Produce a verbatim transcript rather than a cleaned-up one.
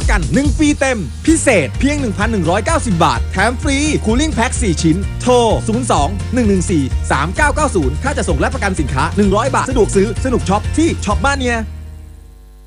กันหนึ่งปีเต็มพิเศษเพียง หนึ่งพันหนึ่งร้อยเก้าสิบ บาทแถมฟรีคูลิ่งแพ็คสี่ชิ้นโทรศูนย์ สอง หนึ่ง หนึ่ง สี่ สาม เก้า เก้า ศูนย์ถ้าจะส่งและประกันสินค้าหนึ่งร้อยบาทสะดวกซื้อสนุกช็อปที่ช็อปบ้านเนี่ย